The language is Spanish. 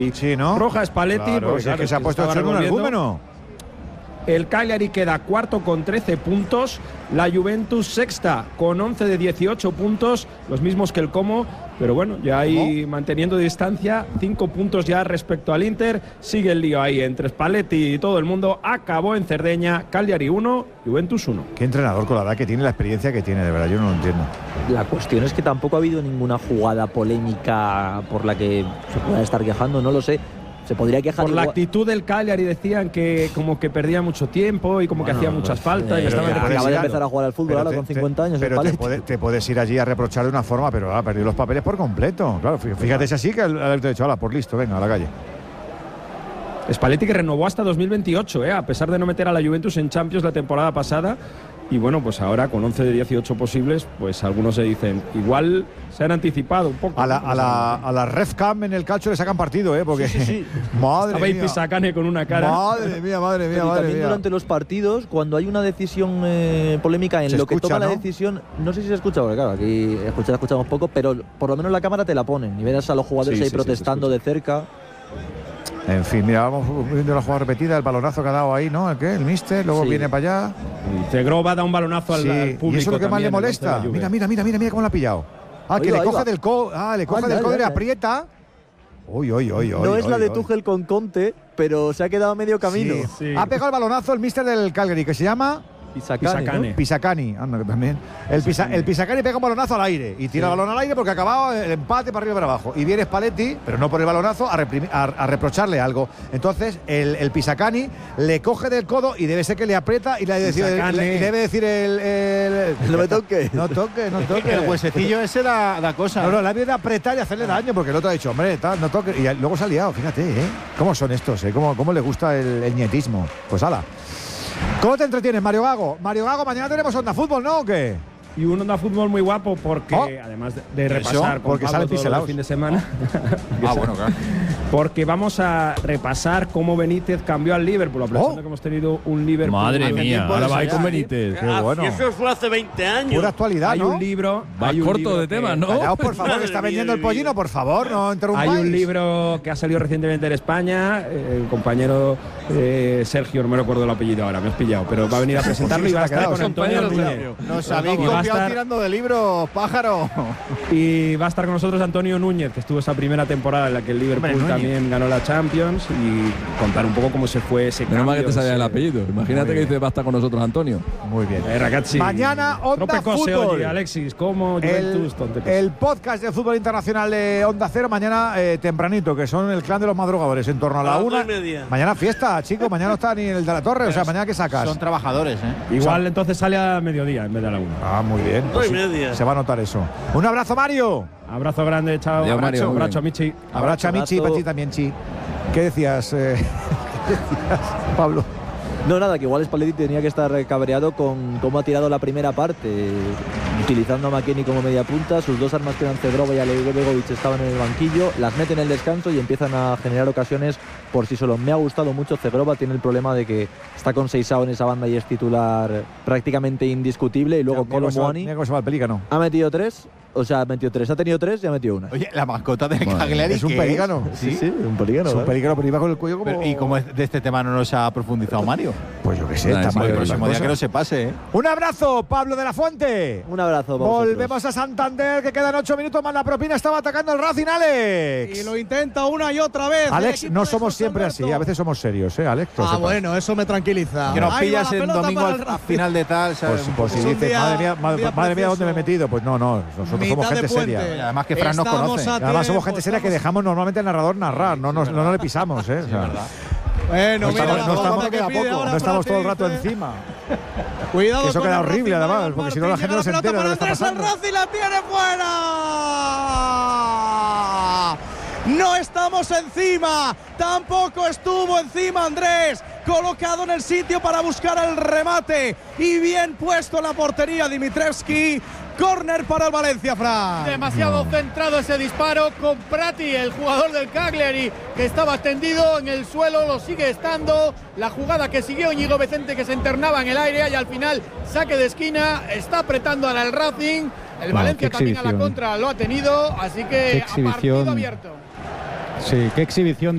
Sí, ¿no? Roja Spalletti, claro, porque es que se ha puesto hecho en un energúmeno. El Cagliari queda cuarto con 13 puntos, la Juventus sexta con 11 de 18 puntos, los mismos que el Como, pero bueno, ya ahí manteniendo distancia, 5 puntos ya respecto al Inter. Sigue el lío ahí entre Spalletti y todo el mundo. Acabó en Cerdeña, Cagliari 1, Juventus 1. Qué entrenador, con la edad que tiene, la experiencia que tiene, de verdad, yo no lo entiendo. La cuestión es que tampoco ha habido ninguna jugada polémica por la que se pueda estar quejando, no lo sé. Se podría quejar por la actitud del Cagliari, decían que como que perdía mucho tiempo y como que hacía muchas faltas. Y acaba de empezar a jugar al fútbol ahora con 50 años. Pero te puedes ir allí a reprochar de una forma, pero ha perdido los papeles por completo. Claro, fíjate, es así que el dicho, hala, por listo, venga, a la calle. Spalletti que renovó hasta 2028, a pesar de no meter a la Juventus en Champions la temporada pasada. Y bueno, pues ahora con 11 de 18 posibles, pues algunos se dicen, igual se han anticipado un poco. A la Refcam en el calcio le sacan partido, porque sí. Madre mía. Estaba Pisacane con una cara. Madre mía. También durante los partidos, cuando hay una decisión polémica en lo que toma la decisión, no sé si se escucha, porque claro, aquí escuchamos poco, pero por lo menos la cámara te la ponen y verás a los jugadores ahí protestando de cerca. En fin, mira, vamos viendo la jugada repetida, el balonazo que ha dado ahí, ¿no? El míster, luego viene para allá. Y Zegrova da un balonazo al público. Y eso es lo que más le molesta. Mira cómo lo ha pillado. Que le coge del codo, le coge del codo y le aprieta. No es la de Tuchel con Conte, pero se ha quedado a medio camino. Sí. Ha pegado el balonazo el míster del Cagliari, que se llama Pisacani, anda, que también. El Pisacani pega un balonazo al aire y tira el balón al aire porque acababa el empate para arriba y para abajo. Y viene Spalletti, pero no por el balonazo, a reprocharle algo. Entonces el Pisacani le coge del codo y debe ser que le aprieta y le debe decir no me toque. No toque. El huesecillo ese da cosa. No, la viene de apretar y hacerle daño porque el otro ha dicho, hombre, no toque. Y luego se ha liado, fíjate, ¿Cómo son estos, ¿Cómo les gusta el nietismo? Pues ala. ¿Cómo te entretienes, Mario Gago? Mario Gago, mañana tenemos Onda Fútbol, ¿no? ¿O qué? Y un Onda Fútbol muy guapo porque, además de repasar porque sale el fin de semana. Bueno, claro. Porque vamos a repasar cómo Benítez cambió al Liverpool. Aprovechando que hemos tenido un Liverpool. Madre mía, ahora va a ir con Benítez. Qué bueno. Eso fue hace 20 años. Pura actualidad, ¿no? Hay un libro. Va corto de temas, ¿no? Callaos, por favor, que está vendiendo el pollino, por favor, no interrumpáis. Hay un libro que ha salido recientemente en España. El compañero Sergio, no me recuerdo el apellido ahora, me has pillado, pero va a venir a presentarlo y va a estar con Antonio Núñez. Nos habéis copiado tirando de libros, pájaro. Y va a estar con nosotros Antonio Núñez, que estuvo esa primera temporada en la que el Liverpool también ganó la Champions, y contar un poco cómo se fue ese cambio. Menos mal que te sabía el apellido. Imagínate que dice va a estar con nosotros Antonio. Muy bien. Ragazzi, mañana Onda Fútbol. Oye, Alexis, como Juventus, el podcast de fútbol internacional de Onda Cero mañana tempranito, que son el clan de los madrugadores, en torno a la 1:30. Mañana fiesta, chicos, mañana no está ni el de la Torre, o sea, mañana que sacas. Son trabajadores, Igual entonces sale a mediodía en vez de a la 1. Ah, muy bien. Pues se va a notar eso. Un abrazo, Mario. Abrazo grande, chao. Adiós, Mario. Abrazo a Michi. Abrazo a Michi y para ti también, Chi. ¿Qué decías, Pablo? No, nada, que igual Spalletti tenía que estar cabreado con cómo ha tirado la primera parte, utilizando a McKennie como media punta. Sus dos armas que eran Zegrova y Alegovic estaban en el banquillo, las meten en el descanso y empiezan a generar ocasiones por sí solo. Me ha gustado mucho Zegrova, tiene el problema de que está con Seisao en esa banda y es titular prácticamente indiscutible. Y luego Kolo Muani ha metido 3. O sea, ha metido 3, ha tenido 3 y ha metido 1. Oye, la mascota de Cagliari es un pelícano. Sí, un pelícano. Es un pelícano, pero iba con el cuello como… Pero, ¿y cómo de este tema no nos ha profundizado Mario? Pues yo qué sé, el próximo día que no se pase, Un abrazo, Pablo de la Fuente. Un abrazo, volvemos a Santander, que quedan 8 minutos más la propina. Estaba atacando el Racing, Alex. Y lo intenta una y otra vez. Alex, no somos siempre así, a veces somos serios, Alex. Bueno, eso me tranquiliza. Que nos pillas en domingo al final de tal, ¿sabes? Pues si dices, madre mía, ¿dónde me he metido? Pues no, nosotros somos gente seria. Además que Fran nos conoce. Además somos gente seria que dejamos normalmente al narrador narrar, no le pisamos, Sí, verdad. Bueno, no estamos todo el rato encima. Cuidado. Que eso queda horrible, además, porque si no la gente no se entera de lo que está pasando. El Racing la tiene fuera. No estamos encima, tampoco estuvo encima Andrés, colocado en el sitio para buscar el remate y bien puesto en la portería Dimitrievski. Córner para el Valencia, Fran. Demasiado centrado ese disparo con Prati, el jugador del Cagliari, que estaba tendido en el suelo, lo sigue estando. La jugada que siguió Íñigo Vicente, que se internaba en el aire, y al final saque de esquina, está apretando ahora el Racing. El Valencia también a la contra lo ha tenido, así que a partido abierto. Sí, qué exhibición.